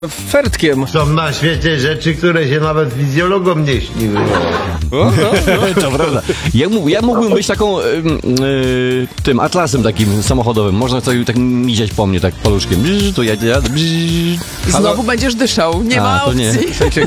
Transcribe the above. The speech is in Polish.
Fertkiem. Są na świecie rzeczy, które się nawet fizjologom nie śniły. To prawda. Ja mógłbym być taką tym atlasem takim samochodowym. Można sobie tak miziać po mnie, tak paluszkiem. To ja. Znowu będziesz dyszał. Nie ma to nie. opcji. Słuchajcie,